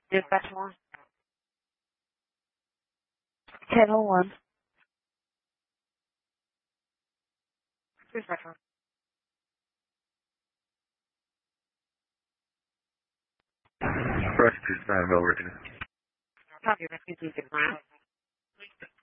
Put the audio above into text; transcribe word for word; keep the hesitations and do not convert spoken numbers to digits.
Dispatch one. Channel one. Dispatch one. Rescue nine Mel Virginia. Copy, rescue two six nine.